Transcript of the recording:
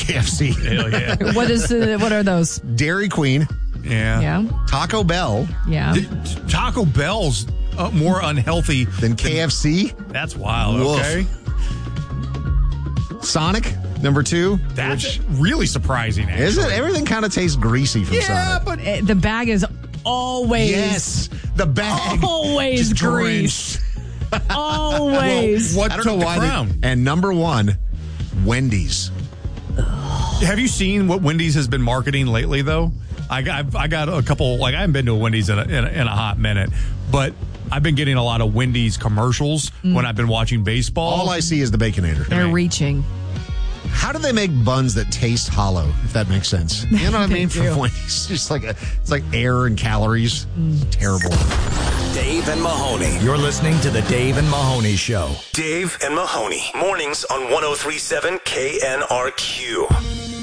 KFC. Hell yeah. What are those? Dairy Queen. Yeah. Yeah. Taco Bell. Yeah. Taco Bell's more unhealthy than KFC. That's wild. Woof. Okay. Sonic, number 2. That's really surprising, actually. Is it? Everything kind of tastes greasy from Sonic. But the bag is always. Yes. The bag. Always just grease. Always. Well, I don't know why. crown? And number 1, Wendy's. Have you seen what Wendy's has been marketing lately, though? I got a couple, I haven't been to a Wendy's in a hot minute, but I've been getting a lot of Wendy's commercials when I've been watching baseball. All I see is the Baconator. They're reaching. How do they make buns that taste hollow, if that makes sense? You know what I mean? From Wendy's. It's like air and calories. Terrible. Dave and Mahoney. You're listening to the Dave and Mahoney Show. Dave and Mahoney. Mornings on 103.7 KNRQ.